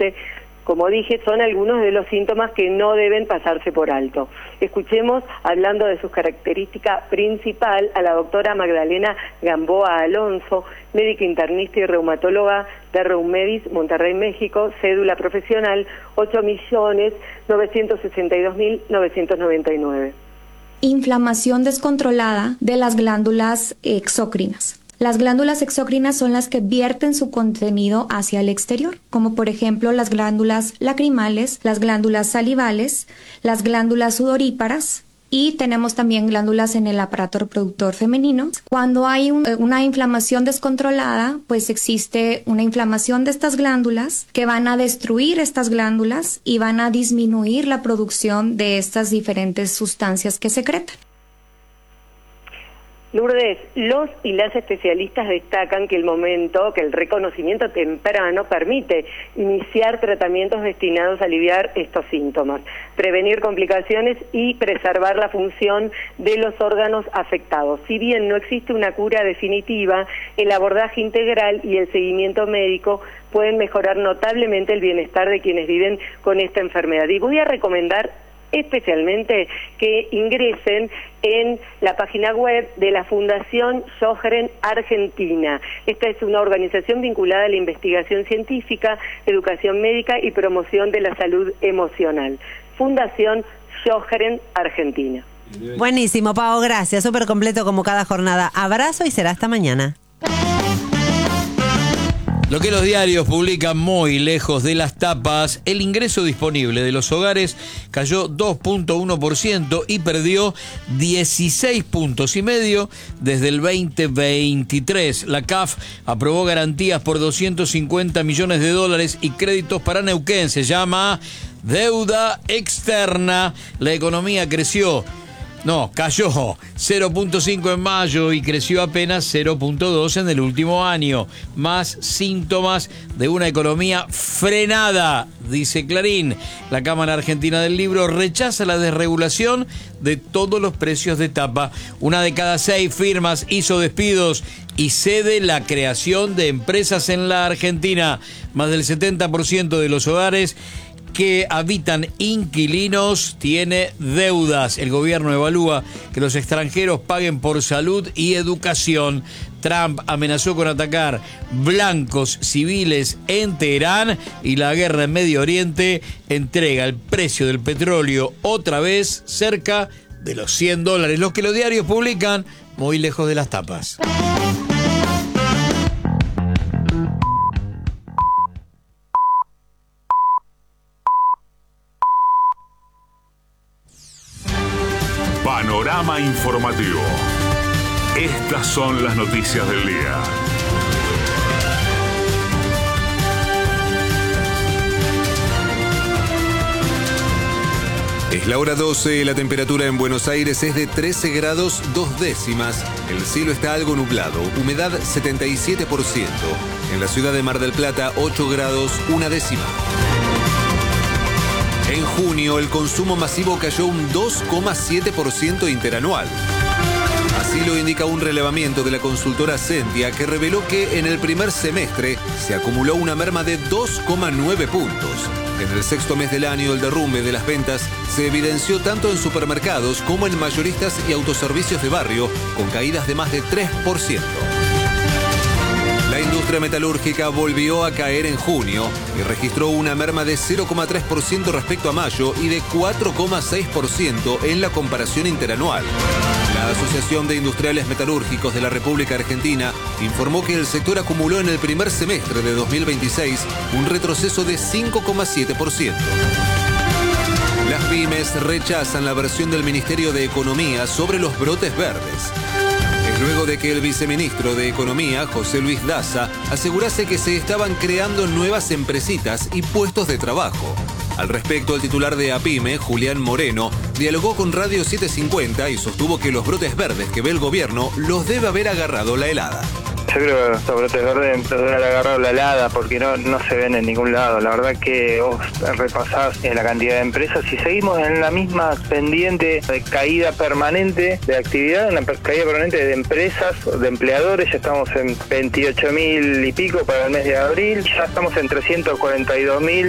justamente, como dije, son algunos de los síntomas que no deben pasarse por alto. Escuchemos, hablando de sus características principal, a la doctora Magdalena Gamboa Alonso, médica internista y reumatóloga de Reumedis, Monterrey, México, cédula profesional 8.962.999. Inflamación descontrolada de las glándulas exócrinas. Las glándulas exócrinas son las que vierten su contenido hacia el exterior, como por ejemplo las glándulas lacrimales, las glándulas salivales, las glándulas sudoríparas, y tenemos también glándulas en el aparato reproductor femenino. Cuando hay una inflamación descontrolada, pues existe una inflamación de estas glándulas que van a destruir estas glándulas y van a disminuir la producción de estas diferentes sustancias que secretan. Lourdes, los y las especialistas destacan que el reconocimiento temprano permite iniciar tratamientos destinados a aliviar estos síntomas, prevenir complicaciones y preservar la función de los órganos afectados. Si bien no existe una cura definitiva, el abordaje integral y el seguimiento médico pueden mejorar notablemente el bienestar de quienes viven con esta enfermedad. Y voy a recomendar especialmente que ingresen en la página web de la Fundación Sjögren Argentina. Esta es una organización vinculada a la investigación científica, educación médica y promoción de la salud emocional. Fundación Sjögren Argentina. Buenísimo, Pau, gracias. Súper completo como cada jornada. Abrazo y será hasta mañana. Lo que los diarios publican muy lejos de las tapas, el ingreso disponible de los hogares cayó 2.1% y perdió 16,5 puntos desde el 2023. La CAF aprobó garantías por $250 millones y créditos para Neuquén. Se llama deuda externa. La economía cayó 0.5 en mayo y creció apenas 0.2 en el último año. Más síntomas de una economía frenada, dice Clarín. La Cámara Argentina del Libro rechaza la desregulación de todos los precios de tapa. 1 de cada 6 firmas hizo despidos y cede la creación de empresas en la Argentina. Más del 70% de los hogares que habitan inquilinos tiene deudas. El gobierno evalúa que los extranjeros paguen por salud y educación. Trump amenazó con atacar blancos civiles en Teherán y la guerra en Medio Oriente entrega el precio del petróleo otra vez cerca de los $100. Lo que los diarios publican muy lejos de las tapas. Panorama informativo. Estas son las noticias del día. Es la hora 12, la temperatura en Buenos Aires es de 13 grados 2 décimas. El cielo está algo nublado, humedad 77%. En la ciudad de Mar del Plata, 8 grados 1 décima. En junio, el consumo masivo cayó un 2,7% interanual. Así lo indica un relevamiento de la consultora Sentia, que reveló que en el primer semestre se acumuló una merma de 2,9 puntos. En el sexto mes del año, el derrumbe de las ventas se evidenció tanto en supermercados como en mayoristas y autoservicios de barrio, con caídas de más de 3%. La industria metalúrgica volvió a caer en junio y registró una merma de 0,3% respecto a mayo y de 4,6% en la comparación interanual. La Asociación de Industriales Metalúrgicos de la República Argentina informó que el sector acumuló en el primer semestre de 2026 un retroceso de 5,7%. Las pymes rechazan la versión del Ministerio de Economía sobre los brotes verdes. Luego de que el viceministro de Economía, José Luis Daza, asegurase que se estaban creando nuevas empresitas y puestos de trabajo. Al respecto, el titular de APYME, Julián Moreno, dialogó con Radio 750 y sostuvo que los brotes verdes que ve el gobierno los debe haber agarrado la helada. Yo creo que estos brotes verdes deben haber agarrado la helada porque no se ven en ningún lado. La verdad que vos repasás la cantidad de empresas y seguimos en la misma pendiente de caída permanente de actividad, una caída permanente de empresas, de empleadores. Ya estamos en 28.000 y pico para el mes de abril, ya estamos en 342.000.